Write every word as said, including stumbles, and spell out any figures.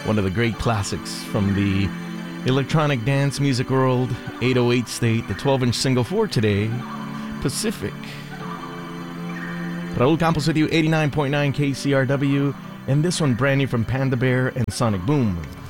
One of the great classics from the electronic dance music world, eight oh eight State, the twelve-inch single for today, Pacific. Raul Campos with you, eighty-nine point nine K C R W, and this one brand new from Panda Bear and Sonic Boom.